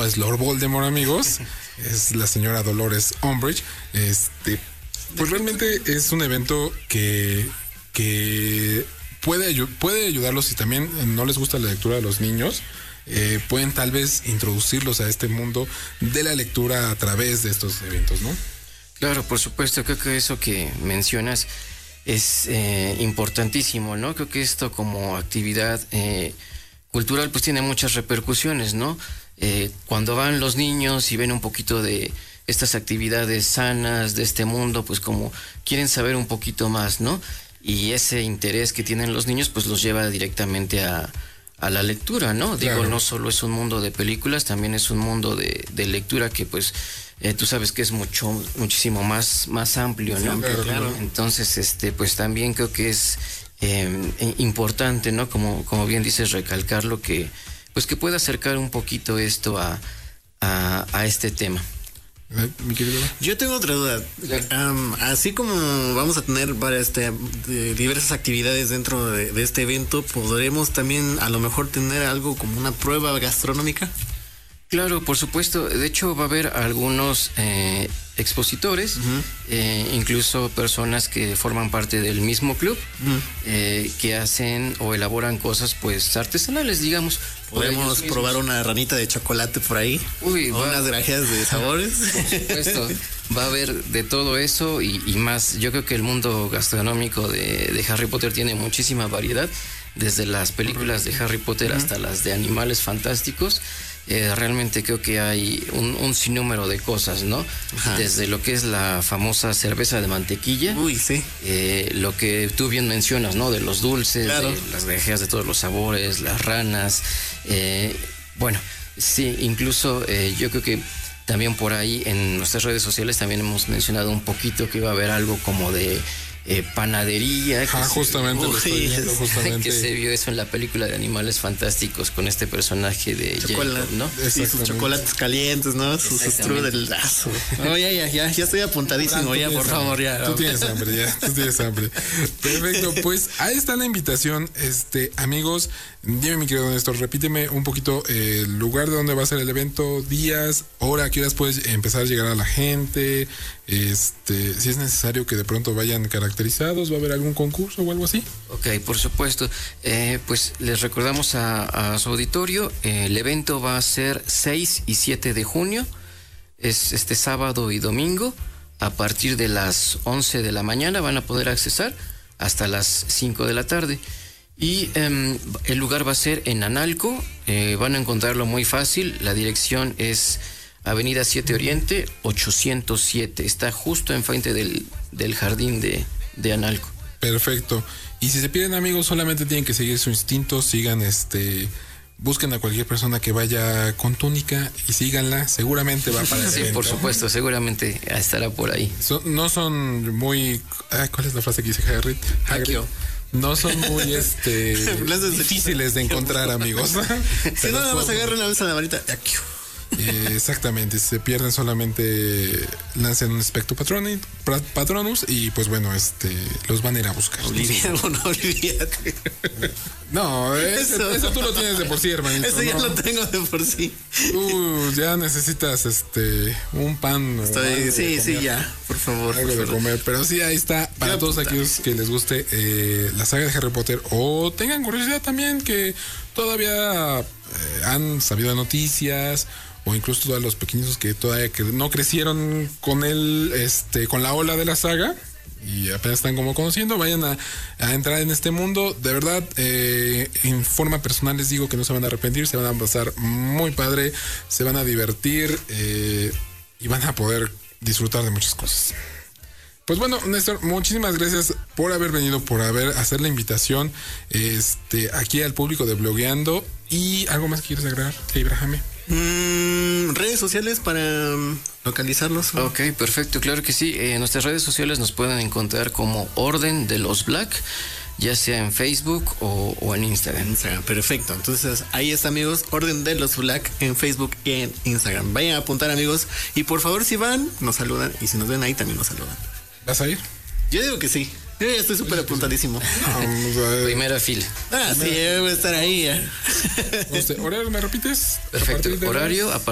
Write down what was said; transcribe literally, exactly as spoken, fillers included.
no es Lord Voldemort, amigos, es la señora Dolores Umbridge. Este, pues realmente es un evento que, que puede, puede ayudarlos si también no les gusta la lectura de los niños. Eh, pueden tal vez introducirlos a este mundo de la lectura a través de estos eventos, ¿no? Claro, por supuesto, creo que eso que mencionas es eh, importantísimo, ¿no? Creo que esto como actividad eh, cultural pues tiene muchas repercusiones, ¿no? Eh, cuando van los niños y ven un poquito de estas actividades sanas de este mundo, pues como quieren saber un poquito más, ¿no? Y ese interés que tienen los niños pues los lleva directamente a, a la lectura, ¿no? Claro. Digo, no solo es un mundo de películas, también es un mundo de, de lectura que pues eh, tú sabes que es mucho, muchísimo más, más amplio, ¿no? Claro, claro. Entonces, este, pues también creo que es eh, importante, ¿no? Como, como bien dices, recalcar lo que, pues que pueda acercar un poquito esto a, a, a este tema. Mi querido. Yo tengo otra duda. Um, así como vamos a tener varias este, de diversas actividades dentro de, de este evento, ¿podremos también a lo mejor tener algo como una prueba gastronómica? Claro, por supuesto. De hecho, va a haber algunos eh, expositores, uh-huh. eh, incluso personas que forman parte del mismo club, uh-huh. eh, que hacen o elaboran cosas pues artesanales, digamos. ¿Podemos probar una ranita de chocolate por ahí? Uy, o va, unas grajeas de sabores. Por supuesto, va a haber de todo eso y, y más. Yo creo que el mundo gastronómico de, de Harry Potter tiene muchísima variedad, desde las películas de Harry Potter uh-huh. hasta las de Animales Fantásticos. Eh, realmente creo que hay un, un sinnúmero de cosas, ¿no? Ajá. Desde lo que es la famosa cerveza de mantequilla. Uy, sí. Eh, lo que tú bien mencionas, ¿no? De los dulces, claro. de las grajeas de todos los sabores, las ranas. Eh, bueno, sí, incluso eh, yo creo que también por ahí en nuestras redes sociales también hemos mencionado un poquito que iba a haber algo como de Eh, panadería. Ah, justamente, se, lo estoy viendo, justamente. Que se vio eso en la película de Animales Fantásticos con este personaje de Chocolate, Jacob, ¿no? Sí, sus chocolates calientes, ¿no? Sus strudelazo. No, ya, ya, ya, ya estoy apuntadísimo, ya, por favor, ya. Tú tienes hambre, ya, tú tienes hambre. Perfecto, pues ahí está la invitación, este, amigos. Dime, mi querido Néstor, repíteme un poquito eh, el lugar de donde va a ser el evento, días, hora, a qué horas puedes empezar a llegar a la gente, este, si es necesario que de pronto vayan caracterizados, ¿va a haber algún concurso o algo así? Ok, por supuesto. Eh, pues les recordamos a, a su auditorio, eh, el evento va a ser seis y siete de junio, es este sábado y domingo, a partir de las once de la mañana van a poder accesar hasta las cinco de la tarde. Y eh, el lugar va a ser en Analco, eh, van a encontrarlo muy fácil, la dirección es Avenida siete Oriente, ochocientos siete, está justo enfrente del, del jardín de, de Analco. Perfecto, y si se pierden, amigos, solamente tienen que seguir su instinto, sigan este... busquen a cualquier persona que vaya con túnica y síganla, seguramente va para el Sí, evento. por supuesto, seguramente estará por ahí. Son, no son muy... Ah, ¿cuál es la frase que dice Harry? Harry. No son muy este difíciles de encontrar, amigos. Si no, nada más agarren la bolsa de la varita. Eh, exactamente, si se pierden solamente lancen un Expecto Patronus, Patronus y pues bueno, este los van a ir a buscar. Olvídate, no olvídate. No, eso, eso, eso tú lo tienes de por sí, hermanito. Eso ya ¿no? lo tengo de por sí. Uh, ya necesitas este un pan. Estoy, sí, sí, ya, por favor. Algo por de favor. comer, pero sí, ahí está. Para todos aquellos que les guste eh, la saga de Harry Potter o tengan curiosidad también que todavía eh, han sabido de noticias, o incluso todos los pequeñitos que todavía que no crecieron con él, este, con la ola de la saga y apenas están como conociendo, vayan a, a entrar en este mundo. De verdad, eh, en forma personal les digo que no se van a arrepentir, se van a pasar muy padre, se van a divertir eh, y van a poder disfrutar de muchas cosas. Pues bueno, Néstor, muchísimas gracias por haber venido, por haber hacer la invitación este, aquí al público de Blogueando. ¿Y algo más que quieres agregar, Abraham? Mm, redes sociales para localizarlos. Ok, perfecto, claro que sí. En nuestras redes sociales nos pueden encontrar como Orden de los Black, ya sea en Facebook o, o en Instagram. Instagram, perfecto. Entonces ahí está, amigos, Orden de los Black en Facebook y en Instagram. Vayan a apuntar, amigos, y por favor, si van, nos saludan, y si nos ven ahí también nos saludan. ¿Vas a ir? Yo digo que sí. Yo ya estoy súper apuntadísimo. Primera fila. Ah, sí, yo voy a estar ahí. ¿Horario me repites? Perfecto. Horario a